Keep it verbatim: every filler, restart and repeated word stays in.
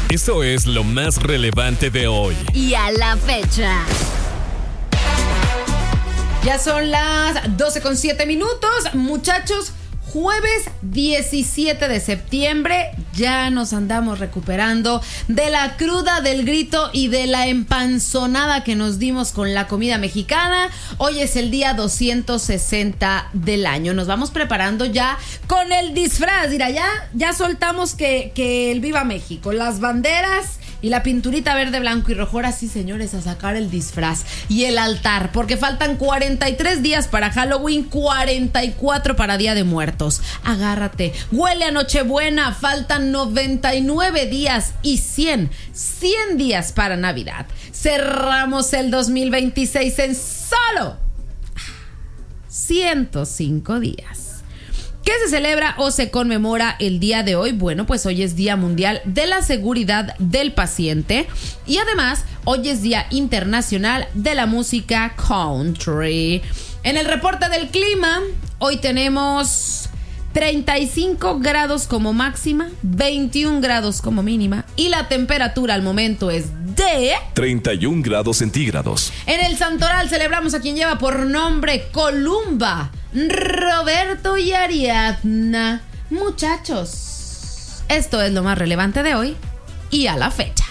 Eso es lo más relevante de hoy. Y a la fecha. Ya son las doce con siete minutos, muchachos. Jueves diecisiete de septiembre, ya nos andamos recuperando de la cruda, del grito y de la empanzonada que nos dimos con la comida mexicana. Hoy es el día doscientos sesenta del año. Nos vamos preparando ya con el disfraz. Mira, ya, ya soltamos que, que el Viva México, las banderas y la pinturita verde, blanco y rojo. Ahora sí, señores, a sacar el disfraz y el altar, porque faltan cuarenta y tres días para Halloween, cuarenta y cuatro para Día de Muertos. Agárrate, huele a Nochebuena, faltan noventa y nueve días y cien, cien días para Navidad. Cerramos el dos mil veintiséis en solo ciento cinco días. ¿Qué se celebra o se conmemora el día de hoy? Bueno, pues hoy es Día Mundial de la Seguridad del Paciente y además hoy es Día Internacional de la Música Country. En el reporte del clima, hoy tenemos treinta y cinco grados como máxima, veintiún grados como mínima y la temperatura al momento es de treinta y un grados centígrados. En el Santoral celebramos a quien lleva por nombre Columba, Roberto y Ariadna. Muchachos, esto es lo más relevante de hoy y a la fecha.